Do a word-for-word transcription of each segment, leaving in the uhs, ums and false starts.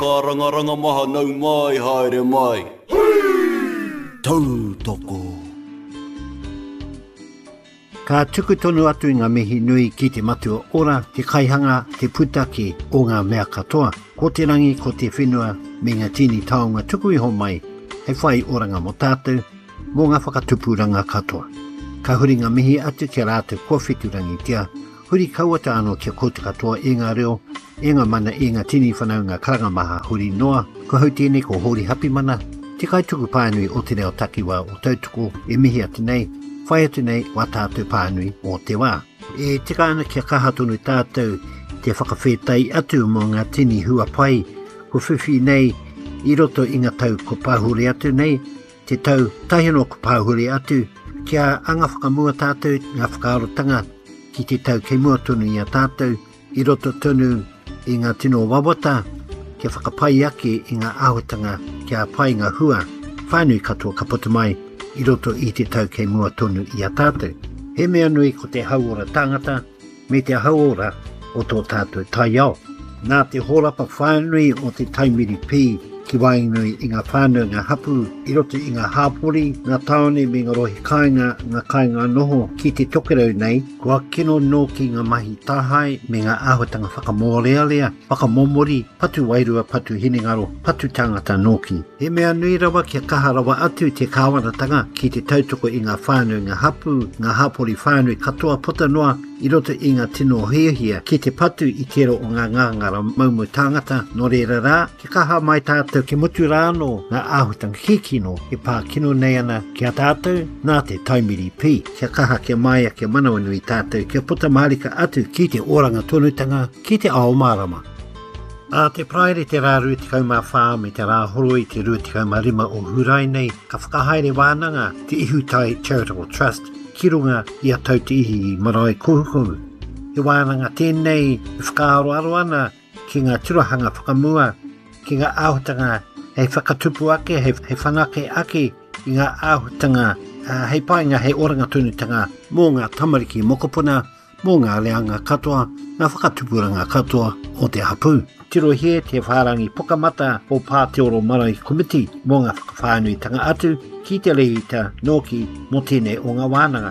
Karangaranga maha nau mai haere mai. Tau toko. Ka tuku tonu atu i ngā mihi nui ki te matua ora, te kaihanga, te putaki o ngā mea katoa. Ko te rangi, ko te whenua, me ngā tini taonga tuku iho mai, hei whai oranga mo tātou, mō ngā whakatupuranga katoa. Ka huri ngā mihi atu kia rātou kua whiturangi tia, huri kauata anō kia koutu katoa e ngā reo, e ngā mana e ngā tini whanau ngā karangamaha huri noa, ko hau tēnei ko hori hapi mana, te kaituku pānui o te reo takiwa o tautuko e mihi atu nei, whai atu nei wa tātou pānui o te wā. E tika ana kia kaha tonu tātou te whakawhetai atu mō ngā tini hua pai, ko whiwhi nei i roto i ngā tau ko pāhuri atu nei, te tau tahino ko pāhuri atu, kia anga whakamua tātou ngā whakaarotanga ki te tau kei mua tonu i a tātou, i roto tonu i ngā tino wawata, kia whakapai ake i ngā āhutanga kia pai ngā hua, whānui katoa ka putu mai, i roto i te tau kei mua tonu i a tātou. He mea nui ko te hauora tangata, me te hauora o tō tātou tai ao. Nā te horapa whānui o te taimiri pī, ki wainui i ngā whānau ngā hapu, i roto i ngā hāpori, ngā taone me ngā rohi kāinga, ngā kāinga noho ki te tokerau nei, kua kino no ki ngā mahi tāhai me ngā āhutanga whakamōrealea, whakamomori, patu wairua, patu hinengaro, patu tangata noki. He mea nui rawa kia kaha rawa atu te kāwanatanga ki te tautoko i ngā whānau ngā hapu, ngā hāpori whānui katoa pota noa, i roto i ngā tino hiahia ki te patu i tero o ngā ngāngara maumu tāngata no reira rā, ki kaha mai tātou ki mutu rāno ngā āhutanga kikino e pā kino nei ana ki a tātou nā te taimiri pī. Kia kaha kia maia kia manawanui tātou kia puta marika atu ki te oranga tonutanga ki te ao marama. A te praere te rā rutikau mā whā me te rā horo i te rutikau mā rima o hurai nei, ka whakahaere wānanga te Ihutai Charitable Trust, ki runga i a tau te ihi i marae kuhukohu. He wānanga tēnei i whakaaro aro ana ki ngā tirohanga whakamua, ki ngā āhutanga hei whakatupu ake, hei, hei whanake ake i ngā āhutanga, uh, hei painga hei oranga tunutanga mō ngā tamariki mokopuna, mō ngā leanga katoa, ngā whakatupuranga katoa o te hapu. Tiro he te whārangi pokamata o Pāteoro Marae Komiti mō ngā whakawhānui tanga atu ki te leita noki mo tēnei o ngā wānanga.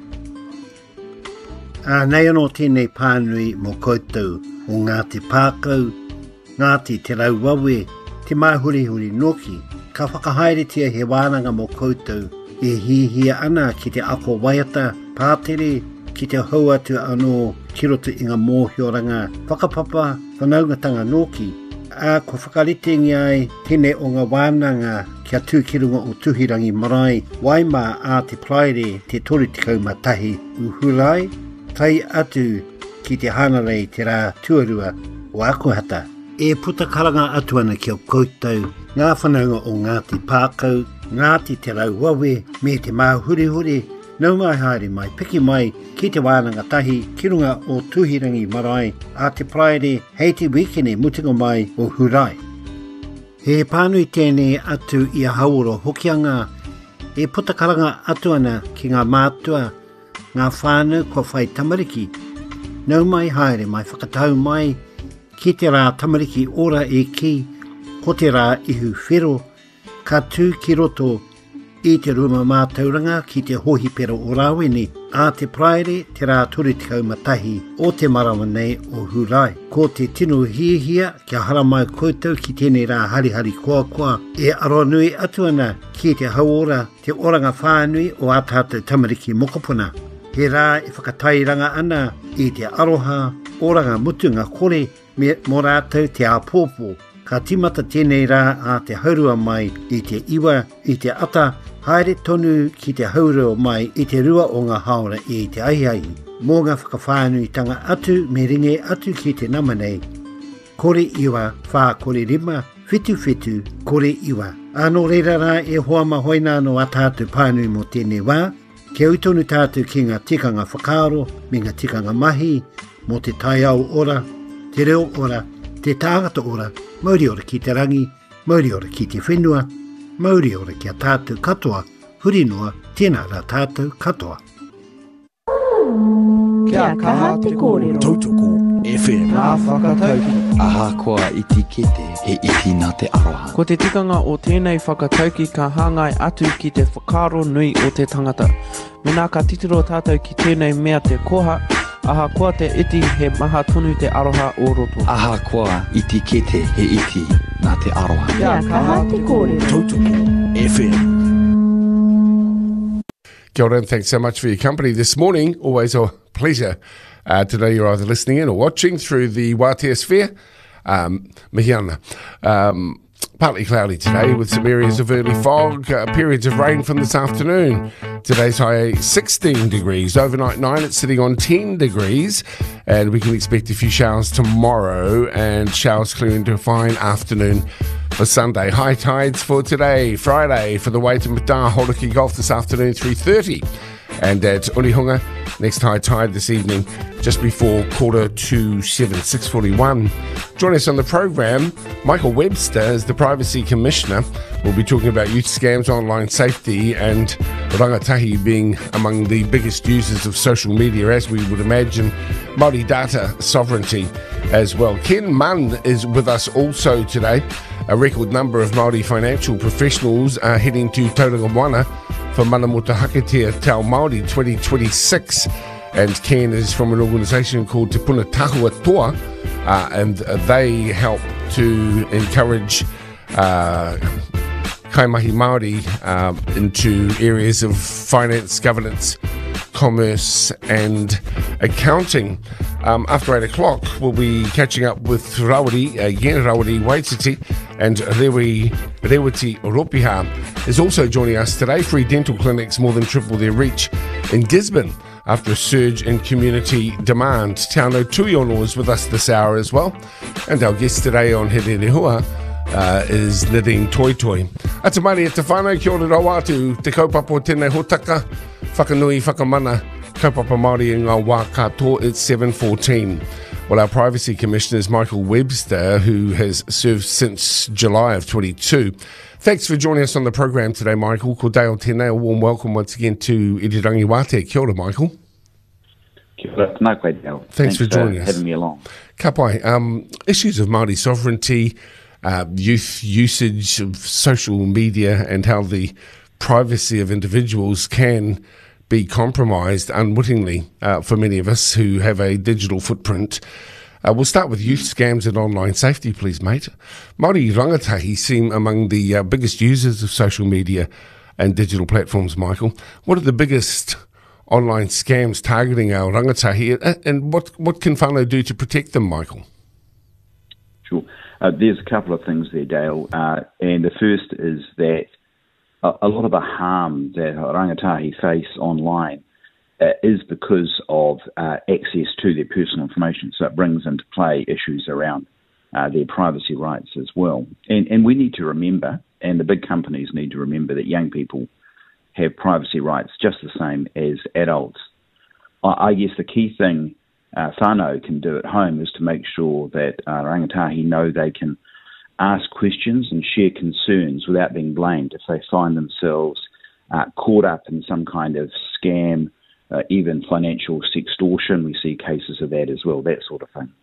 A nei anō tēnei pānui mo koutou o Ngāti Pākau, Ngāti Te Rauwawe, te māhurihuri noki, ka whakahaeretia he wānanga mo koutou e hihia ana ki te ako waiata, pātere, ki te hauatu anō ki roto i ngā mōhioranga, whakapapa, whanaungatanga noki, a ko whakaritengi ai tēnei o ngā wānanga kia tūkirunga o Tuhirangi Marae, Waimā a te praere te toru tikau matahi uhurai, tai atu ki te hanarei te rā tuarua o Akuhata. E puta karanga atu ana ki o koutou, ngā whanaunga o Ngāti Pākau, Ngāti Te Rauwawe, me te māhurihuri, nau mai haere mai, piki mai ki te wānanga tahi, ki runga o Tuhirangi Marae, a te praere hei te wikene mutinga mai o Hurai. He pānui tēnei atu i a hauoro hokianga, e putakaranga atu ana ki ngā mātua, ngā whānau kua whai tamariki. Nau mai haere mai whakatau mai, ki te rā tamariki ora e ki, ko te rā ihu whero, ka tū ki roto i te ruma mātauranga ki te hohi pero o Rāweni, a te praere te rā turitikau matahi o te marawa nei o Hurai. Ko te tino hiehia kia haramai koutou ki tēnei rā harihari koa koa, e aronui atu ana ki te hauora te oranga whānui o a tātou tamariki mokopuna. He rā e whakatairanga ana i te aroha, oranga mutunga kore me mō rātou te āpōpō. Ka timata tēnei rā a te haurua mai i te iwa, i te ata, haere tonu ki te haurua mai i te rua o ngā haora i te aiai. Mō ngā whakawhānui tanga atu me ringe atu ki te namanei. Kore iwa, whā kore rima, whitu whitu, kore iwa. Anō reira rā e hoa mahoina no a tātou pānui mo tēnei wā, ke uitonu tātou ki ngā tikanga whakaaro, me ngā tikanga mahi, mo te tai au ora, te reo ora, te tāngata ora, mauri ora ki te rangi, mauri ora ki te whenua, mauri ora ki a tātou katoa, huri noa, tēnā rā tātou katoa. Kia kaha te kōrero. Tautoko F M. Ngā whakatauki. Ahakoa iti kete he iti nā te aroha. Ko te tikanga o tēnei whakatauki ka hāngai atu ki te whakaro nui o te tangata. Mena ka titiro tātou ki tēnei mea te koha, ahakoa te iti he maha tonu te aroha o roto. Ahakoa iti kete he iti nā te aroha. Kia kaha te kōrero. Tautoko F M. Kia ora and thanks so much for your company this morning. Always a pleasure uh, to know you're either listening in or watching through the Wātea Sphere. Um, Mihiana. Um, partly cloudy today with some areas of early fog, uh, periods of rain from this afternoon. Today's high sixteen degrees, overnight nine, it's sitting on ten degrees, and we can expect a few showers tomorrow and showers clearing to a fine afternoon for Sunday. High tides for today, Friday, for the Waitemata Hauraki Golf this afternoon, three thirty. And at Unihunga, next high tide this evening, just before quarter to seven, six forty-one. Join us on the program. Michael Webster is the Privacy Commissioner. We'll be talking about youth scams, online safety, and rangatahi being among the biggest users of social media, as we would imagine, Māori data sovereignty as well. Ken Munn is with us also today. A record number of Māori financial professionals are heading to Tauranga Moana for Mana Motuhaketia Tau Māori twenty twenty-six. And Ken is from an organisation called Te Puna Tahua Toa, uh, and they help to encourage uh, kaimahi Māori uh, into areas of finance, governance, commerce and accounting. Um, after eight o'clock, we'll be catching up with Rawiri, again Rawiri Waititi, and Rewi, Rewiti Oropiha is also joining us today. Free dental clinics more than triple their reach in Gisborne after a surge in community demand. Tauno Tuiono is with us this hour as well, and our guest today on He Rere Hua uh, is Nadine Toi Toi. Ata mari e te whānau, kia ora rau atu, te kaupapa o tēnei hotaka, whakanui, whakamana, kaupapa Māori i ngā wā katoa, it's seven fourteen. Well, our Privacy Commissioner is Michael Webster, who has served since July of twenty-two. Thanks for joining us on the program today, Michael. Ko Dale Tēnei, a warm welcome once again to Irirangi Wātea. Kia ora, Michael. Kia ora, tēnā koe, Dale. Thanks, Thanks for joining for us. having me along. Ka pai, um, issues of Māori sovereignty, uh, youth usage of social media, and how the privacy of individuals can be compromised unwittingly uh, for many of us who have a digital footprint. Uh, we'll start with youth scams and online safety, please, mate. Māori rangatahi seem among the uh, biggest users of social media and digital platforms, Michael. What are the biggest online scams targeting our rangatahi, and what, what can whānau do to protect them, Michael? Sure. Uh, there's a couple of things there, Dale. Uh, and the first is that a, a lot of the harm that rangatahi face online uh, is because of uh, access to their personal information. So it brings into play issues around uh, their privacy rights as well. And, and we need to remember, and the big companies need to remember, that young people have privacy rights just the same as adults. I, I guess the key thing uh, whānau can do at home is to make sure that uh, rangatahi know they can ask questions and share concerns without being blamed if they find themselves uh, caught up in some kind of scam, uh, even financial sextortion. We see cases of that as well, that sort of thing.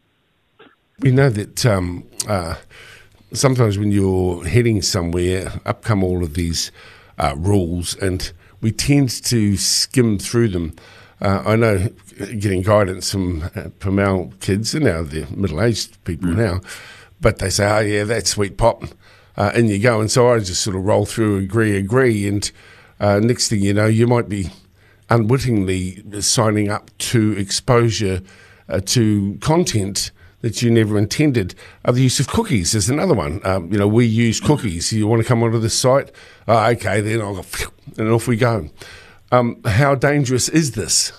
We know that um, uh, sometimes when you're heading somewhere, up come all of these uh, rules, and we tend to skim through them. Uh, I know getting guidance from, uh, from our kids, and now they're middle-aged people mm. now, but they say, oh yeah, that's sweet pop, uh, and you go. And so I just sort of roll through, agree, agree, and uh, next thing you know, you might be unwittingly signing up to exposure uh, to content that you never intended. Uh, the use of cookies is another one. Um, you know, we use cookies. You want to come onto this site? Oh, okay, then I'll go, and off we go. Um, how dangerous is this?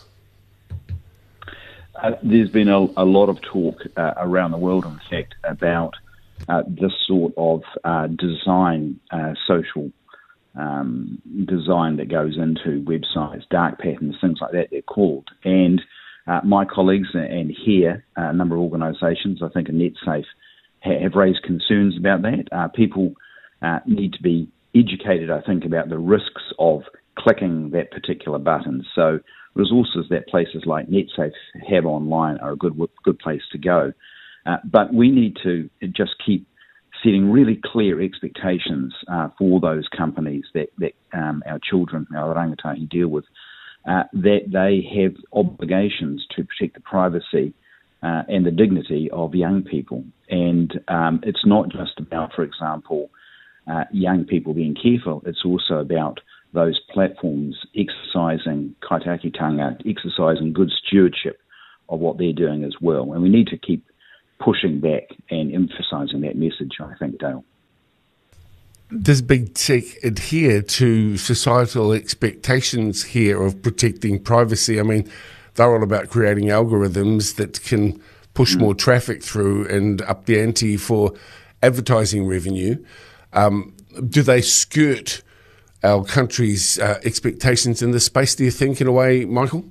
Uh, there's been a, a lot of talk uh, around the world, in fact, about uh, this sort of uh, design, uh, social um, design that goes into websites, dark patterns, things like that, they're called. And uh, my colleagues and here, uh, a number of organisations, I think in NetSafe, ha- have raised concerns about that. Uh, people uh, need to be educated, I think, about the risks of clicking that particular button. So resources that places like NetSafe have online are a good good place to go. Uh, but we need to just keep setting really clear expectations uh, for those companies that, that um, our children, our rangatahi, deal with, uh, that they have obligations to protect the privacy uh, and the dignity of young people. And um, it's not just about, for example, uh, young people being careful, it's also about those platforms exercising kaitiakitanga, exercising good stewardship of what they're doing as well. And we need to keep pushing back and emphasising that message, I think, Dale. Does big tech adhere to societal expectations here of protecting privacy? I mean, they're all about creating algorithms that can push mm. more traffic through and up the ante for advertising revenue. Um, do they skirt our country's uh, expectations in this space, do you think, in a way, Michael?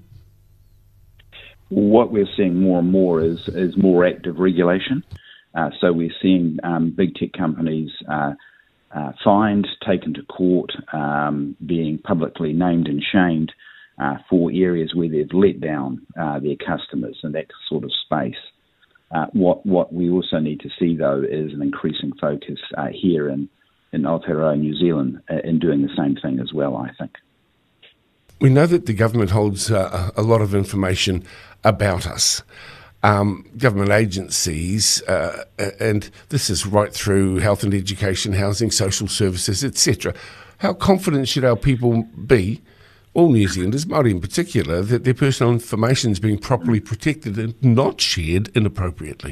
What we're seeing more and more is, is more active regulation. Uh, so we're seeing um, big tech companies uh, uh, fined, taken to court, um, being publicly named and shamed uh, for areas where they've let down uh, their customers in that sort of space. Uh, what what we also need to see, though, is an increasing focus uh, here in, in Aotearoa, New Zealand, uh, in doing the same thing as well, I think. We know that the government holds uh, a lot of information about us. Um, government agencies, uh, and this is right through health and education, housing, social services, et cetera. How confident should our people be, all New Zealanders, Māori in particular, that their personal information is being properly protected and not shared inappropriately?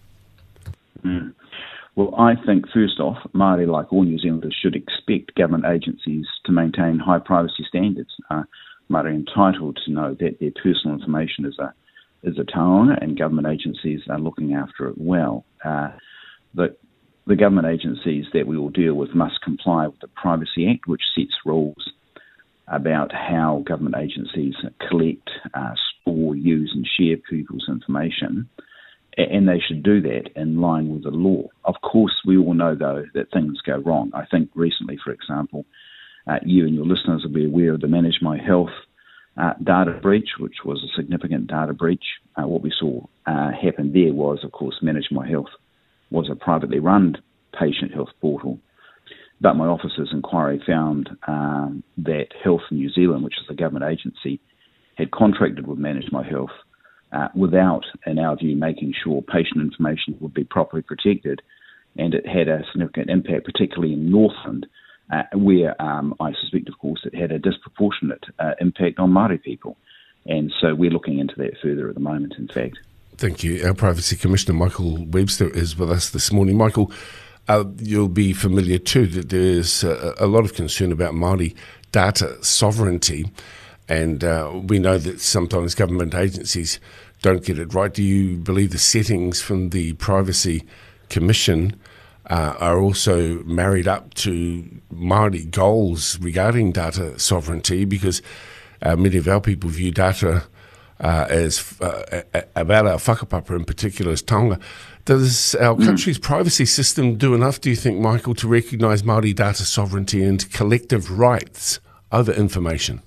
Mm. Well, I think, first off, Māori, like all New Zealanders, should expect government agencies to maintain high privacy standards. Uh, Māori are entitled to know that their personal information is a is a taonga, and government agencies are looking after it well. Uh, the, the government agencies that we will deal with must comply with the Privacy Act, which sets rules about how government agencies collect, uh, store, use and share people's information, and they should do that in line with the law. Of course, we all know, though, that things go wrong. I think recently, for example, uh, you and your listeners will be aware of the Manage My Health uh, data breach, which was a significant data breach. Uh, what we saw uh, happen there was, of course, Manage My Health was a privately run patient health portal. But my office's inquiry found um, that Health New Zealand, which is a government agency, had contracted with Manage My Health uh, without, in our view, making sure patient information would be properly protected. And it had a significant impact, particularly in Northland, uh, where um, I suspect, of course, it had a disproportionate uh, impact on Māori people. And so we're looking into that further at the moment, in fact. Thank you. Our Privacy Commissioner, Michael Webster, is with us this morning. Michael, Uh, you'll be familiar too that there's a, a lot of concern about Māori data sovereignty, and uh, we know that sometimes government agencies don't get it right. Do you believe the settings from the Privacy Commission uh, are also married up to Māori goals regarding data sovereignty? Because uh, many of our people view data uh, as uh, about our whakapapa in particular as taonga. Does our country's mm. privacy system do enough, do you think, Michael, to recognise Māori data sovereignty and collective rights over information?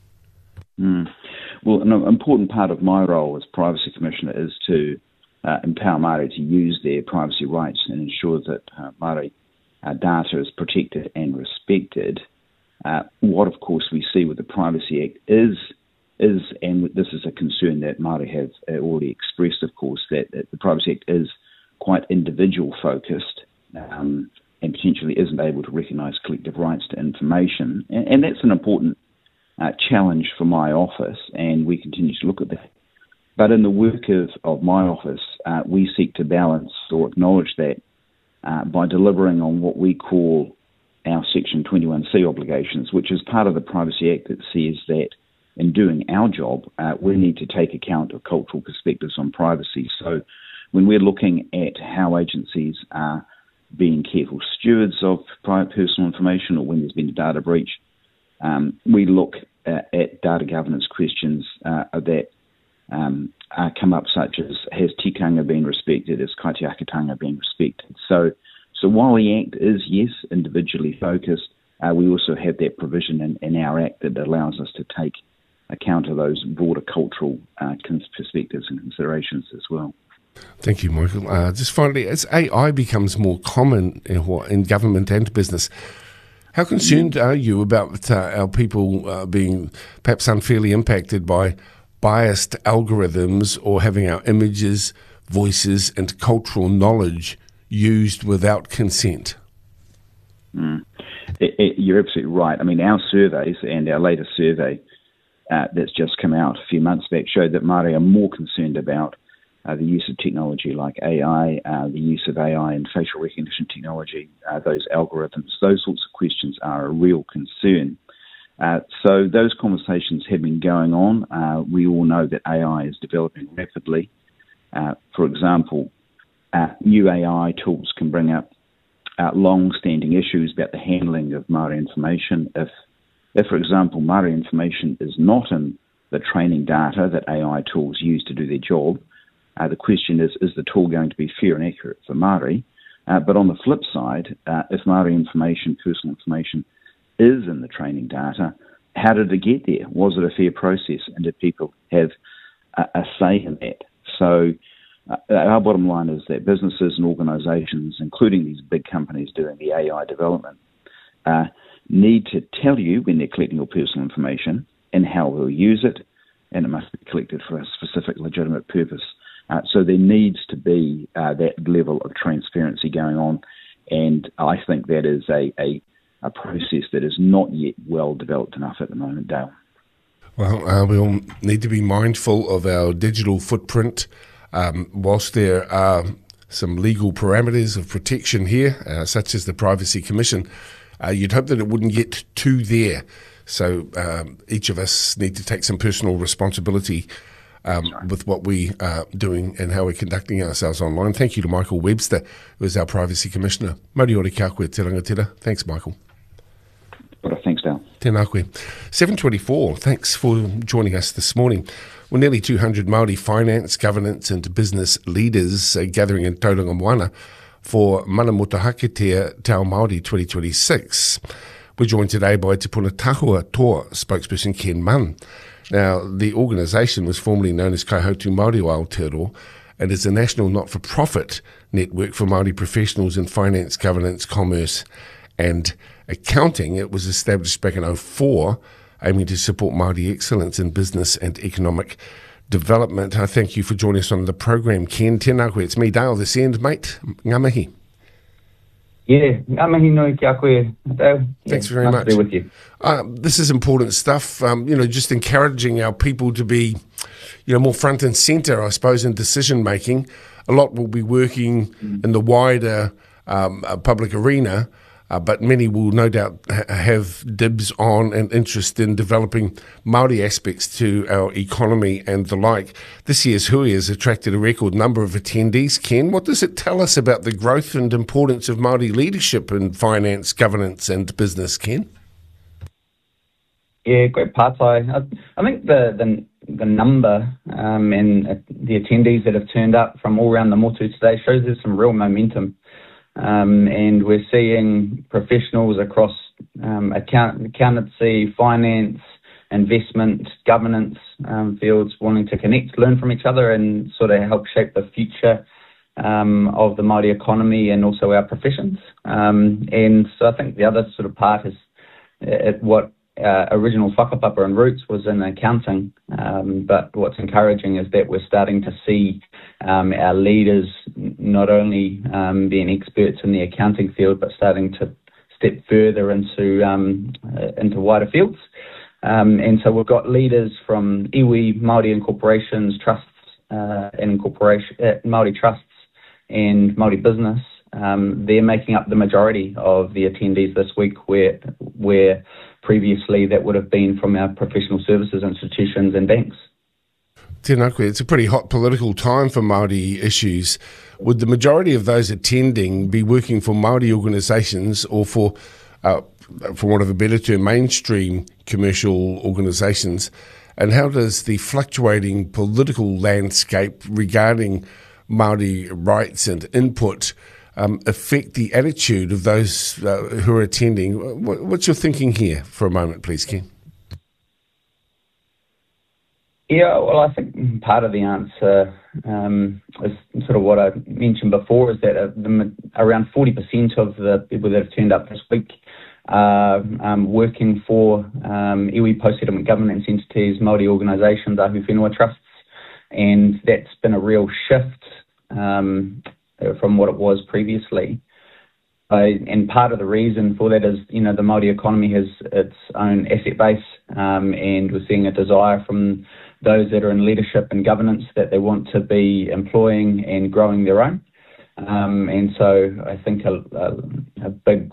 Mm. Well, an important part of my role as Privacy Commissioner is to uh, empower Māori to use their privacy rights and ensure that uh, Māori uh, data is protected and respected. Uh, what, of course, we see with the Privacy Act is is, and this is a concern that Māori have already expressed, of course, that, that the Privacy Act is quite individual-focused um, and potentially isn't able to recognise collective rights to information. And, and that's an important uh, challenge for my office, and we continue to look at that. But in the work of, of my office, uh, we seek to balance or acknowledge that uh, by delivering on what we call our Section twenty-one C obligations, which is part of the Privacy Act that says that in doing our job, uh, we need to take account of cultural perspectives on privacy. So when we're looking at how agencies are being careful stewards of private personal information, or when there's been a data breach, um, we look at, at data governance questions uh, that um, uh, come up, such as, has tikanga been respected, is kaitiakitanga being respected? So, so while the Act is, yes, individually focused, uh, we also have that provision in, in our Act that allows us to take account of those broader cultural uh, perspectives and considerations as well. Thank you, Michael. Uh, just finally, as A I becomes more common in, in government and business, how concerned are you about uh, our people uh, being perhaps unfairly impacted by biased algorithms or having our images, voices and cultural knowledge used without consent? Mm. It, it, you're absolutely right. I mean, our surveys and our latest survey uh, that's just come out a few months back showed that Māori are more concerned about uh, the use of technology like A I, uh, the use of A I and facial recognition technology, uh, those algorithms. Those sorts of questions are a real concern. Uh, so those conversations have been going on. Uh, we all know that A I is developing rapidly. Uh, for example, uh, new A I tools can bring up uh, long-standing issues about the handling of Māori information. If, if, for example, Māori information is not in the training data that A I tools use to do their job, uh, the question is, is the tool going to be fair and accurate for Māori? Uh, but on the flip side, uh, if Māori information, personal information, is in the training data, how did it get there? Was it a fair process? And did people have a, a say in that? So uh, our bottom line is that businesses and organisations, including these big companies doing the A I development, uh, need to tell you when they're collecting your personal information and how they'll use it, and it must be collected for a specific legitimate purpose. Uh, so there needs to be uh, that level of transparency going on, and I think that is a, a, a process that is not yet well developed enough at the moment, Dale. Well, uh, we'll need to be mindful of our digital footprint. Um, whilst there are some legal parameters of protection here, uh, such as the Privacy Commission, uh, you'd hope that it wouldn't get too there. So um, each of us need to take some personal responsibility um, with what we are doing and how we're conducting ourselves online. Thank you to Michael Webster, who is our Privacy Commissioner. Moriori kia koe, te rangatira. Thanks, Michael. Thanks, Dale. Tēnā koe. seven twenty-four, thanks for joining us this morning. Well, nearly two hundred Māori finance, governance and business leaders are gathering in Tauranga Moana for Mana Motuhaketea Tau Māori twenty twenty-six. We're joined today by Te Puna Tahua Toa spokesperson Ken Munn. Now, the organisation was formerly known as Kaihotu Māori o Aotearoa and is a national not-for-profit network for Māori professionals in finance, governance, commerce and accounting. It was established back in oh four, aiming to support Māori excellence in business and economic development. I thank you for joining us on the program, Ken. Tēnā koe, it's me, Dale, this end, mate. Ngā mihi. Yeah, ngā mihi nui kia koe, Dale. Thanks yeah, very nice much. To be with you. Uh, this is important stuff, um, you know, just encouraging our people to be, you know, more front and centre, I suppose, in decision making. A lot will be working mm. in the wider um, uh, public arena, Uh, but many will no doubt ha- have dibs on and interest in developing Māori aspects to our economy and the like. This year's Hui has attracted a record number of attendees. Ken, what does it tell us about the growth and importance of Māori leadership in finance, governance and business, Ken? Yeah, great pātai. I, I think the the, the number um, and uh, the attendees that have turned up from all around the motu today shows there's some real momentum. Um, and we're seeing professionals across um, account, accountancy, finance, investment, governance um, fields wanting to connect, learn from each other and sort of help shape the future um, of the Māori economy and also our professions. Um, and so I think the other sort of part is uh, what uh, original whakapapa and roots was in accounting. Um, but what's encouraging is that we're starting to see um, our leaders not only um, being experts in the accounting field, but starting to step further into um, uh, into wider fields. Um, and so we've got leaders from iwi, Māori incorporations, trusts, uh, and incorporation, uh, Māori trusts and Māori business. Um, they're making up the majority of the attendees this week, where where previously that would have been from our professional services institutions and banks. Tēnā koe, it's a pretty hot political time for Māori issues. Would the majority of those attending be working for Māori organisations or for, uh, for want of a better term, mainstream commercial organisations? And how does the fluctuating political landscape regarding Māori rights and input um, affect the attitude of those uh, who are attending? What's your thinking here for a moment, please, Ken? Yeah, well, I think part of the answer um, is sort of what I mentioned before, is that uh, the, around forty percent of the people that have turned up this week are um, working for um, iwi post-settlement governance entities, Māori organisations, ahu whenua trusts, and that's been a real shift um, from what it was previously. Uh, and part of the reason for that is, you know, the Māori economy has its own asset base, um, and we're seeing a desire from those that are in leadership and governance that they want to be employing and growing their own. Um, and so I think a, a, a big